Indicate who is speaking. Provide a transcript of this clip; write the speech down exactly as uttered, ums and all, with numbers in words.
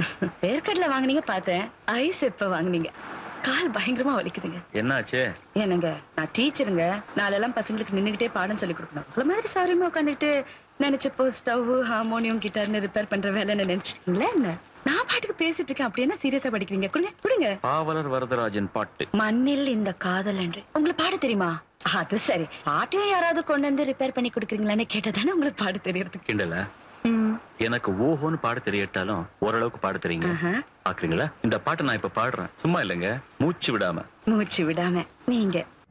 Speaker 1: வேர்க்கடல வாங்குனீங்க பார்த்தேன். ஐஸ் எப்ப வாங்குனீங்க? கால் பயங்கரமா வலிக்குதுங்க.
Speaker 2: என்னாச்சு?
Speaker 1: என்னங்க, நான் டீச்சருங்க. நாளெல்லாம் பசங்களுக்கு நின்னுகிட்டே பாடம் சொல்லி கொடுக்கணும். உங்கள மாதிரி சாரியமா உட்காந்துட்டு நினைச்சப்போ ஸ்டவ், ஹார்மோனியம், கிட்டார்னு ரிப்பேர் பண்ற வேலைன்னு நினைச்சிருக்கீங்களா என்ன? நான் பாட்டுக்கு பேசிட்டு இருக்கேன். அப்படி என்ன சீரியஸா படிக்கிறீங்க? கொடுங்க கொடுங்க.
Speaker 2: பாவலர் வரதராஜன் பாட்டு.
Speaker 1: மண்ணில் இந்த காதல் என்று உங்களுக்கு பாட தெரியுமா? அது சரி, பாட்டையும் யாராவது கொண்டு வந்து ரிப்பேர் பண்ணி கொடுக்குறீங்களான்னு கேட்டதானே உங்களுக்கு பாட தெரியறதுக்கு.
Speaker 2: கிண்டல. எனக்கு ஓஹோன்னு பாட தெரியட்டாலும் ஓரளவுக்கு பாட தெரியுங்க. பாக்குறீங்களா? இந்த பாட்டை நான் இப்ப பாடுறேன். சும்மா இல்லைங்க, மூச்சு விடாம.
Speaker 1: மூச்சு விடாம நீங்க